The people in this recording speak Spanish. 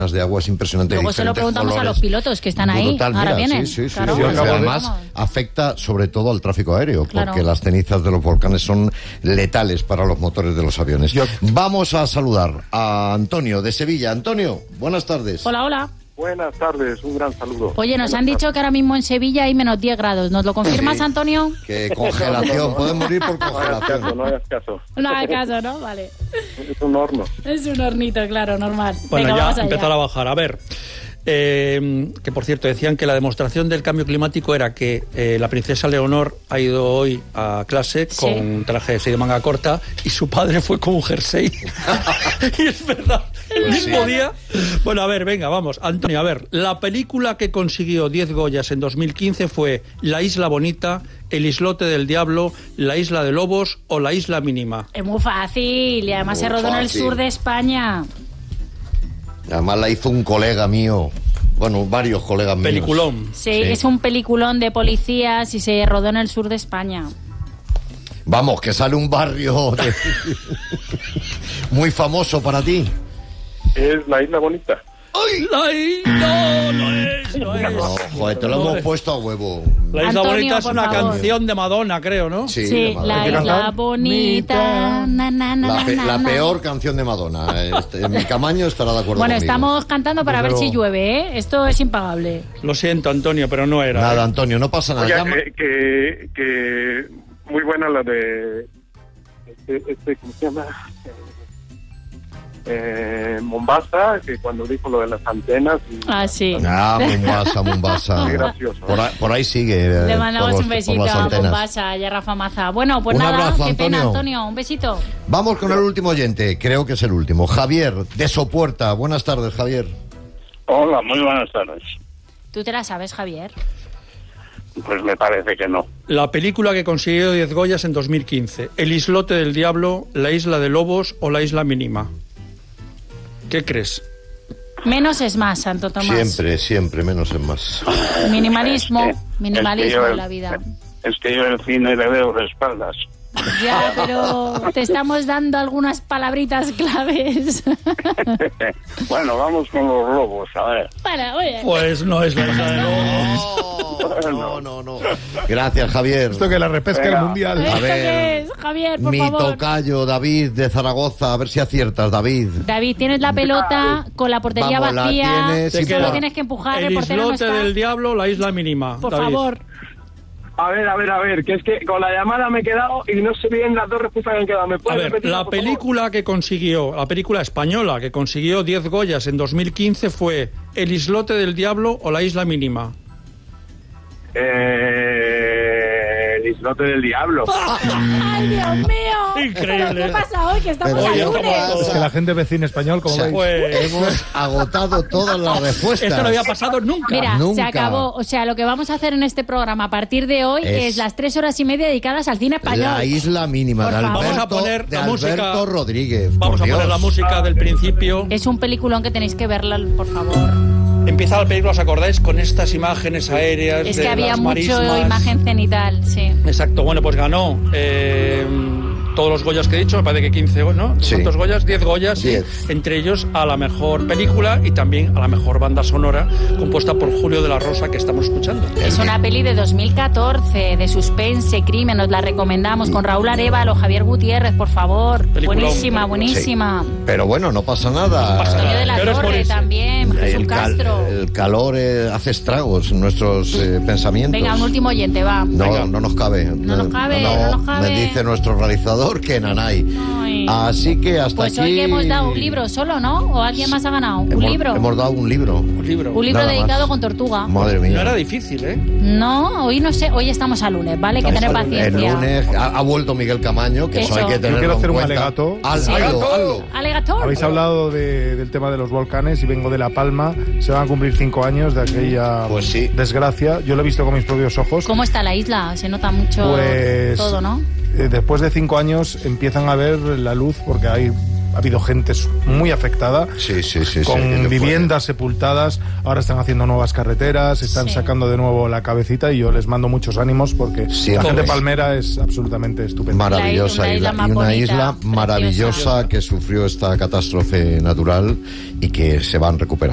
de agua es impresionante. Luego se lo preguntamos colores, a los pilotos que están ahí. brutal. Ahora Mira, vienen. Sí. Claro. Además, afecta sobre todo al tráfico aéreo, Claro. porque las cenizas de los volcanes son letales para los motores de los aviones. Vamos a saludar a Antonio de Sevilla. Antonio, buenas tardes. Hola, hola. Buenas tardes, un gran saludo. Oye, nos han dicho que ahora mismo en Sevilla hay menos 10 grados. ¿Nos lo confirmas, Sí. Antonio? Que congelación, pueden morir por congelación. No hagas caso. No hagas caso, ¿no? Vale. Es un horno. Es un hornito, claro, normal. Bueno, Venga, ya vamos allá. empezar a bajar. A ver, que por cierto decían que la demostración del cambio climático era que la princesa Leonor ha ido hoy a clase Sí. con un traje de manga corta y su padre fue con un jersey. Y es verdad, el Pues mismo sí. día. Bueno, a ver, venga, vamos. Antonio, a ver, la película que consiguió 10 Goyas en 2015 fue La Isla Bonita, El Islote del Diablo, La Isla de Lobos o La Isla Mínima. Es muy fácil y además Muy se rodó en el fácil. sur de España. Además la hizo un colega mío. Bueno, varios colegas míos. Peliculón. Sí, Sí. es un peliculón de policías y se rodó en el sur de España. Vamos, que sale un barrio muy famoso para ti. Es la Isla Bonita. ¡Ay! No, no es. No, joder, te lo No hemos es. puesto a huevo. La Isla Antonio, Bonita es por una favor. canción de Madonna, creo, ¿no? Sí, Sí, de Madonna. la isla bonita. Na, na, na, La, na, la na. peor canción de Madonna. Mi Camaño estará de acuerdo Bueno, conmigo. estamos cantando para ver si llueve, ¿eh? Esto es impagable. Lo siento, Antonio, pero no era. Nada, Antonio, no pasa nada. Oye, Llama- que muy buena la de ¿cómo se llama? Mombasa, que cuando dijo lo de las antenas y Ah, sí. Ah, Mombasa. Qué gracioso. Por ahí sigue. Le mandamos por un por besito las a antenas. Bombasa y a Rafa Maza. Bueno, pues Un nada, abrazo, qué pena, Antonio. Antonio. Un besito. Vamos con el último oyente, creo que es el último. Javier, de Sopuerta. Buenas tardes, Javier. Hola, muy buenas tardes. ¿Tú te la sabes, Javier? Pues me parece que no. La película que consiguió 10 Goyas en 2015. El Islote del Diablo, La Isla de Lobos o La Isla Mínima. ¿Qué crees? Menos es más, Santo Tomás. Siempre, menos es más. Minimalismo, Es que minimalismo yo en la vida. Es que yo el cine le veo de espaldas. Ya, pero te estamos dando algunas palabritas claves. Bueno, vamos con los lobos, a ver. Vale, oye. Pues no es La Isla de Lobos. No. Gracias, Javier. Esto que la repesca el mundial. A ¿Esto ver, qué es, Javier, por Mi favor? tocayo, David, de Zaragoza. A ver si aciertas, David. David, tienes la pelota con la portería Vamos, la vacía. tienes y Solo fuera. tienes que empujar, el El portero no Islote está. del Diablo, La Isla Mínima. Por David. favor. A ver, que es que con la llamada me he quedado y no sé bien las dos respuestas que han quedado. ¿Me A puedes ver, repetir, la por favor? película que consiguió, la película española que consiguió 10 Goyas en 2015 fue El Islote del Diablo o La Isla Mínima. El Islote del Diablo. ¡Ay, Dios mío! Increíble. ¿Pero qué pasa hoy? Que estamos Pero a oye, lunes. Es que la gente ve cine español, como O sea, veis. Pues Hemos agotado todas las respuestas. esto no había pasado nunca. Mira, Nunca. se acabó. O sea, lo que vamos a hacer en este programa a partir de hoy es las 3 horas y media dedicadas al cine español. La Isla Mínima Por de favor. Alberto, Vamos a poner de la Alberto música. Rodríguez. Vamos por a poner Dios. la música del principio. Es un peliculón que tenéis que verla, por favor. Empieza la película, ¿os acordáis? Con estas imágenes aéreas Es de que había las mucho marismas. imagen cenital, sí. Exacto, bueno, pues ganó todos los Goyas que he dicho, me parece que 15, ¿no? Sí. ¿Cuántos Goyas? 10 Goyas, sí. 10. Entre ellos a la mejor película y también a la mejor banda sonora, compuesta por Julio de la Rosa, que estamos escuchando. Es una peli de 2014, de suspense, crimen, nos la recomendamos, con Raúl Arévalo, Javier Gutiérrez, por favor. Peliculón. Buenísima, buenísima. Pero bueno, no pasa nada. pasa Antonio nada. de la Peor es Torre morirse. también, Jesús Castro. El calor hace estragos en nuestros pensamientos. Venga, un último oyente, va. No nos cabe. No nos cabe. Me dice nuestro realizador que nanay. Ay. Así que hasta Pues aquí... hoy hemos dado un libro solo, ¿no? ¿O alguien más ha ganado? ¿Un libro? Hemos dado un libro. Un libro. Un libro Nada dedicado más. con Tortuga. Madre mía. No era difícil, ¿eh? No, hoy no sé, hoy estamos a lunes, ¿vale? Hay que Estamos tener a lunes. El paciencia. lunes ha vuelto Miguel Camaño, que eso Eso. hay que Yo tenerlo quiero hacer en un cuenta. alegato. Sí. Hazlo. Alegator. Habéis hablado del tema de los volcanes y vengo de La Palma. Se van a cumplir 5 años de aquella Pues sí. desgracia. Yo lo he visto con mis propios ojos. ¿Cómo está la isla? Se nota mucho Pues todo, ¿no? Después de 5 años empiezan a ver la luz porque ha habido gente muy afectada. Sí. Con viviendas sepultadas, ahora están haciendo nuevas carreteras, están Sí. sacando de nuevo la cabecita y yo les mando muchos ánimos porque Sí, la gente hombre. palmera es absolutamente estupenda. Maravillosa La isla isla. más Y una bonita, isla maravillosa preciosa. que sufrió esta catástrofe natural y que se van recuperando.